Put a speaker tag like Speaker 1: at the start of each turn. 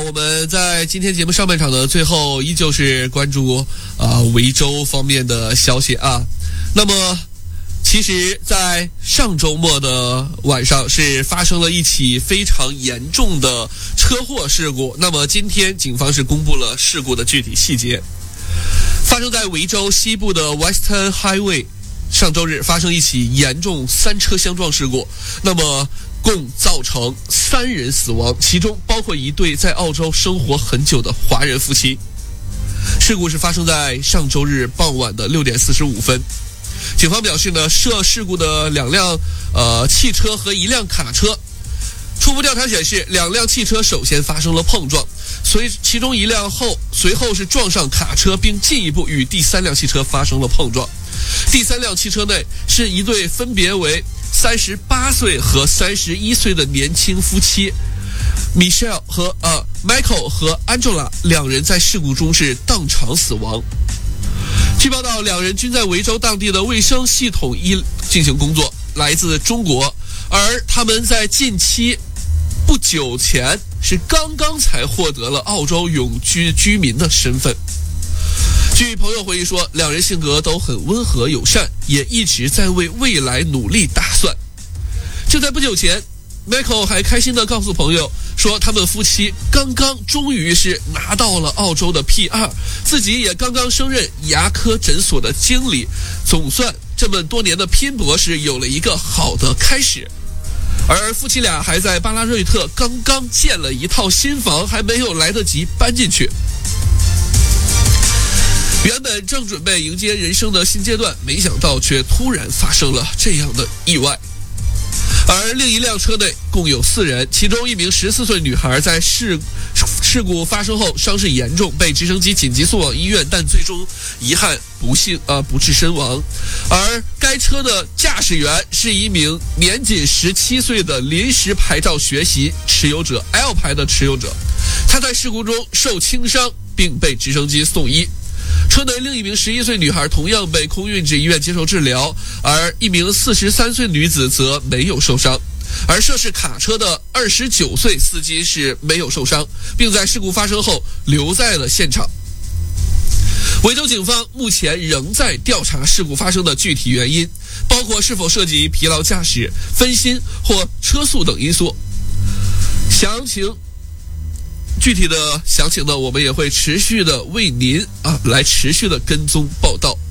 Speaker 1: 我们在今天节目上半场的最后，依旧是关注维州方面的消息啊。那么，其实，在上周末的晚上是发生了一起非常严重的车祸事故。那么今天警方是公布了事故的具体细节，发生在维州西部的 Western Highway。上周日发生一起严重3车相撞事故，那么共造成3人死亡，其中包括一对在澳洲生活很久的华人夫妻。事故是发生在上周日傍晚的6点45分。警方表示呢，涉事故的2辆汽车和1辆卡车。初步调查显示，2辆汽车首先发生了碰撞，其中1辆随后是撞上卡车，并进一步与第3辆汽车发生了碰撞。第3辆汽车内是一对分别为38岁和31岁的年轻夫妻 Michael 和 Angela 2人在事故中是当场死亡。据报道，2人均在维州当地的卫生系统进行工作，来自中国，而他们在近期不久前是刚刚才获得了澳洲永居居民的身份。据朋友回忆说，2人性格都很温和友善，也一直在为未来努力打算。就在不久前 Michael 还开心地告诉朋友说，他们夫妻终于是拿到了澳洲的 PR， 自己也刚刚升任牙科诊所的经理，总算这么多年的拼搏是有了一个好的开始。而夫妻俩还在巴拉瑞特刚刚建了一套新房，还没有来得及搬进去。原本正准备迎接人生的新阶段，没想到却突然发生了这样的意外。而另一辆车内共有4人，其中一名14岁女孩在事故发生后伤势严重，被直升机紧急送往医院，但最终遗憾不治身亡。而该车的驾驶员是一名年仅17岁的临时牌照学习持有者 L 牌的持有者，他在事故中受轻伤，并被直升机送医。车内另一名11岁女孩同样被空运至医院接受治疗，而一名43岁女子则没有受伤。而涉事卡车的29岁司机是没有受伤，并在事故发生后留在了现场。维州警方目前仍在调查事故发生的具体原因，包括是否涉及疲劳驾驶、分心或车速等因素。具体的详情呢，我们也会持续的为您来持续的跟踪报道。